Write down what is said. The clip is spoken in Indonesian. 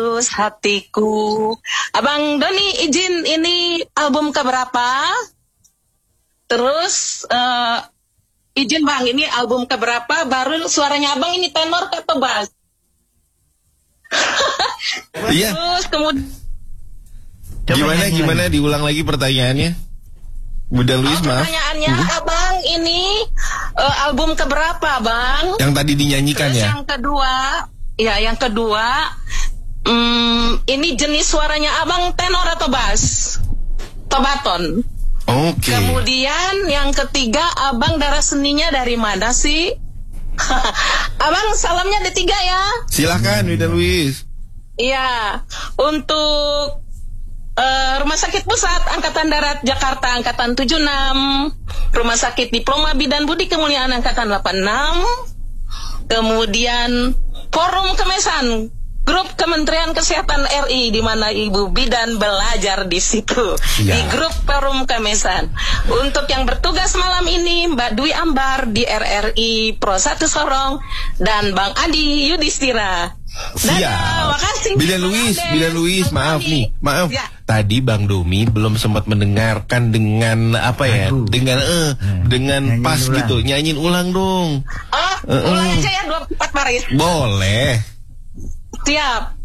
Terus hatiku. Abang Doni izin, ini album keberapa? Terus izin bang, ini album keberapa? Baru suaranya abang ini tenor atau bass? Iya. Terus kemudian Gimana diulang lagi pertanyaannya? Bunda Louise, maaf. Pertanyaannya abang ini album keberapa bang? Yang tadi dinyanyikan. Terus ya? yang kedua, ini jenis suaranya abang tenor atau bass? Atau baton? Oke. Kemudian yang ketiga, abang darah seninya dari mana sih? Abang salamnya ada 3 ya. Silakan Bunda Louise. Iya, untuk Rumah Sakit Pusat Angkatan Darat Jakarta Angkatan 76, Rumah Sakit Diploma Bidan Budi Kemuliaan Angkatan 86, kemudian Forum Kemesan, grup Kementerian Kesehatan RI, di mana Ibu Bidan belajar di situ, ya. Di grup Forum Kemesan. Untuk yang bertugas malam ini, Mbak Dwi Ambar di RRI Pro 1 Sorong, dan Bang Adi Yudhistira. Siap. Makasih. Bila Louise, maaf nih, maaf. Ya. Tadi Bang Domi belum sempat mendengarkan dengan apa ya? Dengan pas ulang. gitu. Nyanyiin ulang dong. Ulang aja ya 24 baris. Boleh. Siap.